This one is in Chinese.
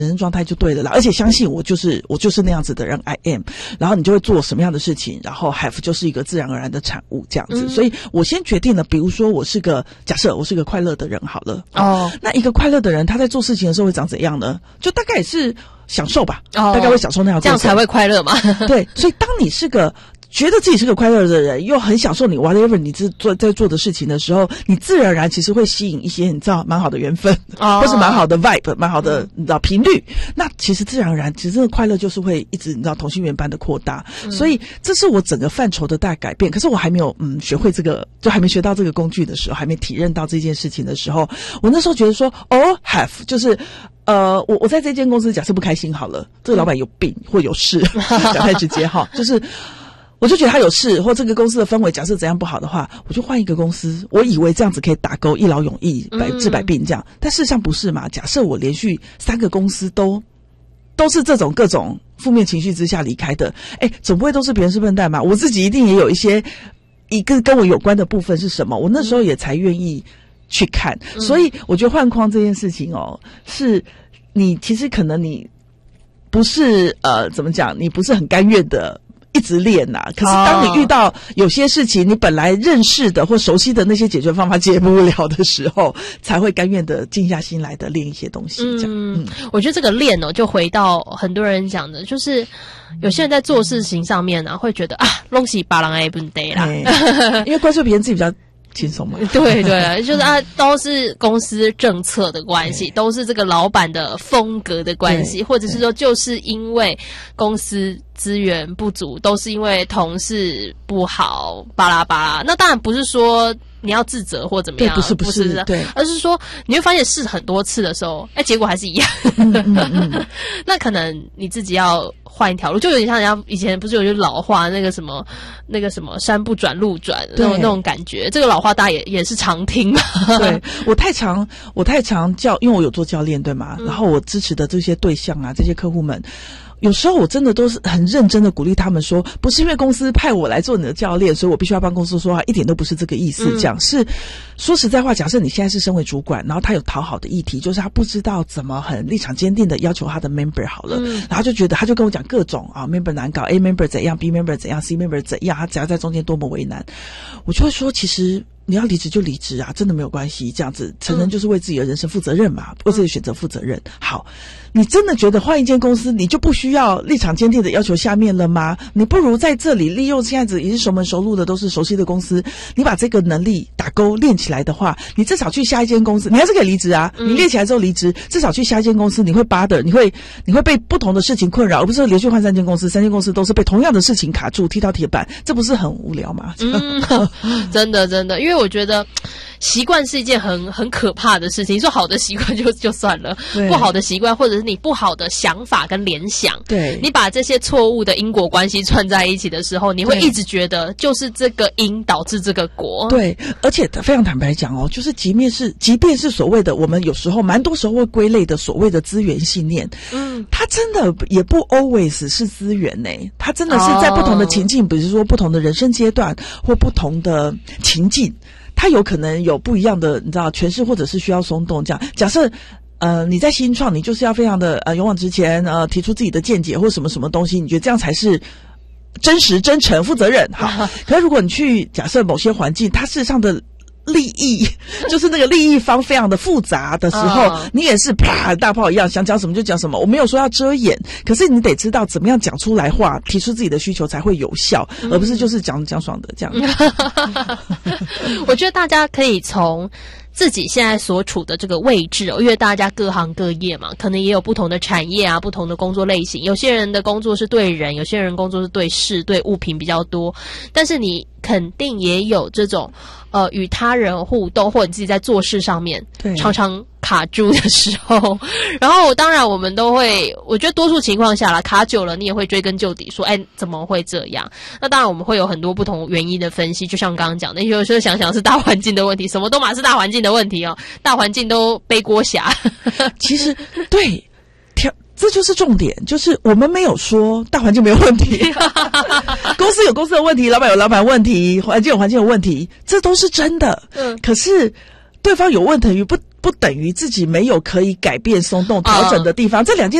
人生状态就对了啦，而且相信我就是那样子的人 I am， 然后你就会做什么样的事情，然后 have 就是一个自然而然的产物这样子。所以我先决定了，比如说假设我是个快乐的人好了，那一个快乐的人他在做事情的时候会长怎样呢？就大概也是享受吧，大概会享受那样的过程， 这样才会快乐嘛。 对，所以当你是个觉得自己是个快乐的人，又很享受你 whatever 你在做的事情的时候，你自然而然其实会吸引一些你知道蛮好的缘分，或是蛮好的 vibe， 蛮好的你知道频率。那其实自然而然，其实这个快乐就是会一直你知道同心圆般的扩大。所以这是我整个范畴的大改变。可是我还没有学会这个，就还没学到这个工具的时候，还没体认到这件事情的时候，我那时候觉得说have 就是我在这间公司假设不开心好了，这个老板有病或有事，讲太直接哈，就是我就觉得他有事，或这个公司的氛围假设怎样不好的话，我就换一个公司。我以为这样子可以打勾一劳永逸，治百病这样，但事实上不是嘛？假设我连续3个公司都是这种各种负面情绪之下离开的，总不会都是别人是笨蛋嘛？我自己一定也有一个跟我有关的部分是什么？我那时候也才愿意去看。所以我觉得换框这件事情是你其实可能你不是怎么讲，你不是很甘愿的一直练可是当你遇到有些事情你本来认识的或熟悉的那些解决方法解不了的时候，才会甘愿的静下心来的练一些东西这样。 我觉得这个练就回到很多人讲的，就是有些人在做事情上面会觉得弄死别人的问题啦， 因为关注别人自己比较轻松嘛。 对对，就是都是公司政策的关系，都是这个老板的风格的关系，或者是说就是因为公司资源不足，都是因为同事不好，巴拉巴拉。那当然不是说你要自责或怎么样， 对，不是，对， 而是说你会发现试很多次的时候，结果还是一样。那可能你自己要换一条路，就有点像人家以前不是有句老话，那个什么山不转路转那种感觉。这个老话大家也是常听嘛。 对，我太常因为我有做教练对吗？然后我支持的这些对象这些客户们，有时候我真的都是很认真的鼓励他们说，不是因为公司派我来做你的教练，所以我必须要帮公司说话，一点都不是这个意思。这样是说实在话，假设你现在是身为主管，然后他有讨好的议题，就是他不知道怎么很立场坚定的要求他的 member 好了，然后他就跟我讲各种member 难搞 ，A member 怎样 ，B member 怎样 ，C member 怎样，他只要在中间多么为难，我就会说其实你要离职就离职真的没有关系，这样子承认就是为自己的人生负责任嘛，为自己的选择负责任。好，你真的觉得换一间公司你就不需要立场坚定的要求下面了吗？你不如在这里利用现在子也是熟门熟路的都是熟悉的公司，你把这个能力打勾练起来的话，你至少去下一间公司，你还是可以离职你练起来之后离职，至少去下一间公司你会bother，你会被不同的事情困扰，而不是连续换3间公司，3间公司都是被同样的事情卡住踢到铁板，这不是很无聊吗？ 真的，因为我觉得习惯是一件很可怕的事情。你说好的习惯就算了，不好的习惯或者是你不好的想法跟联想，对，你把这些错误的因果关系串在一起的时候，你会一直觉得就是这个因导致这个果。对， 而且非常坦白讲就是即便是所谓的我们有时候蛮多时候会归类的所谓的资源信念，它真的也不 always 是资源它真的是在不同的情境，比如说不同的人生阶段或不同的情境，它有可能有不一样的你知道诠释，或者是需要松动这样。假设你在新创，你就是要非常的勇往直前，提出自己的见解或什么什么东西，你觉得这样才是真实、真诚、负责任。好，可是如果你去假设某些环境，它事实上的利益就是那个利益方非常的复杂的时候，你也是啪大炮一样，想讲什么就讲什么。我没有说要遮掩，可是你得知道怎么样讲出来话，提出自己的需求才会有效，而不是就是讲爽的这样。 我觉得大家可以从自己现在所处的这个位置因为大家各行各业嘛，可能也有不同的产业不同的工作类型。有些人的工作是对人，有些人工作是对事、对物品比较多。但是你肯定也有这种与他人互动，或者你自己在做事上面常常卡住的时候。然后当然我们都会，我觉得多数情况下啦，卡久了你也会追根究底说怎么会这样。那当然我们会有很多不同原因的分析，就像刚刚讲的，有时候想想是大环境的问题，什么都嘛是大环境的问题大环境都背锅侠。 其实对，这就是重点，就是我们没有说大环境没有问题公司有公司的问题，老板有老板问题，环境有环境有问题，这都是真的。可是对方有问题与不等于自己没有可以改变、松动、调整的地方。这两件